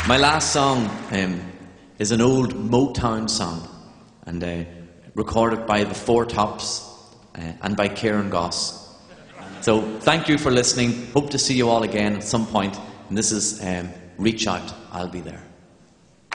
My last song is an old Motown song, and recorded by the Four Tops and by Kieran Goss. So thank you for listening. Hope to see you all again at some point. And this is Reach Out, I'll Be There.